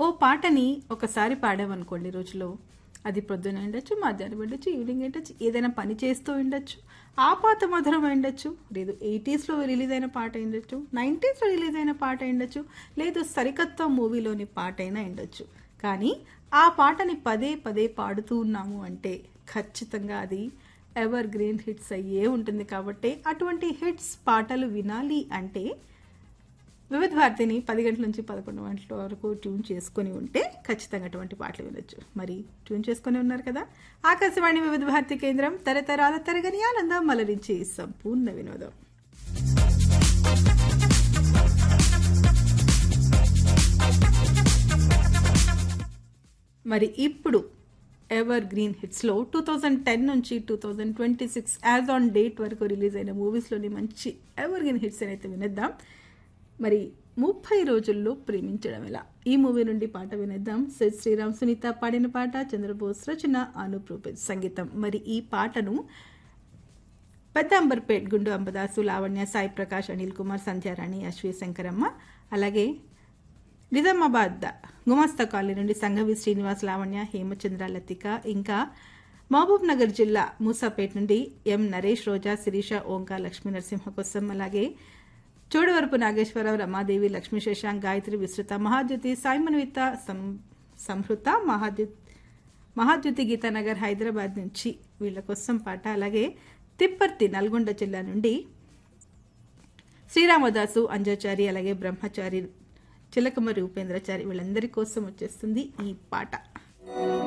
ఓ పాటని ఒకసారి పాడామనుకోండి రోజులో, అది పొద్దున ఉండొచ్చు, మధ్యాహ్నం ఉండొచ్చు, ఈవినింగ్ ఉండొచ్చు, ఏదైనా పని చేస్తూ ఉండొచ్చు, ఆ పాత మధురం ఉండొచ్చు, లేదు 80s రిలీజ్ అయిన పాట ఉండొచ్చు, 90s రిలీజ్ అయిన పాట ఉండొచ్చు, లేదు సరికొత్త మూవీలోని పాట అయినా ఉండొచ్చు. కానీ ఆ పాటని పదే పదే పాడుతూ ఉన్నాము అంటే ఖచ్చితంగా అది ఎవర్ గ్రీన్ హిట్స్ అయ్యే ఉంటుంది. కాబట్టి అటువంటి హిట్స్ పాటలు వినాలి అంటే వివిధ భారతిని 10 గంటల నుంచి 11 గంటల వరకు ట్యూన్ చేసుకుని ఉంటే ఖచ్చితంగా అటువంటి పాటలు వినొచ్చు. మరి ట్యూన్ చేసుకుని ఉన్నారు కదా. ఆకాశవాణి వివిధ భారతి కేంద్రం, తరతరాల తరగని ఆనందం, మలరించి సంపూర్ణ వినోదం. మరి ఇప్పుడు ఎవర్ గ్రీన్ హిట్స్లో 2010 నుంచి 2026 యాజ్ ఆన్ డేట్ వరకు రిలీజ్ అయిన మూవీస్లోని మంచి ఎవర్ గ్రీన్ హిట్స్ అయితే వినేద్దాం. మరి 30 రోజుల్లో ప్రేమించడం ఎలా, ఈ మూవీ నుండి పాట వినేద్దాం. సెట్ శ్రీరామ్ సునీత పాడిన పాట, చంద్రబోస్ రచన, అనూప్ రూపేష్ సంగీతం. మరి ఈ పాటను పెద్ద అంబర్పేట్, గుండు అంబదాసు, లావణ్య, సాయి ప్రకాష్, అనిల్ కుమార్, సంధ్యారాణి, అశ్వి శంకరమ్మ, అలాగే నిజామాబాద్ గుమాస్తా కాలనీ నుండి సంఘవి శ్రీనివాస్, లావణ్య, హేమచంద్ర, లతిక, ఇంకా మహబూబ్ నగర్ జిల్లా మూసాపేట్ నుండి ఎం నరేష్, రోజా, శిరీష, ఓంకార్, లక్ష్మీ నరసింహ కోసం, అలాగే చోడవరపు నాగేశ్వరరావు, రమాదేవి, లక్ష్మీ శశాంక్, గాయత్రి, విస్తృత, మహాజ్యోతి, సాయిమన్విత, సంహృత, మహాజ్యోతి, గీతానగర్ హైదరాబాద్ నుంచి వీళ్ళ కోసం పాట. అలాగే తిప్పర్తి నల్గొండ జిల్లా నుండి శ్రీరామదాసు, అంజాచారి, అలాగే బ్రహ్మచారి, చిలకమరి ఉపేంద్రచారి, వీళ్ళందరి కోసం వచ్చేస్తుంది ఈ పాట.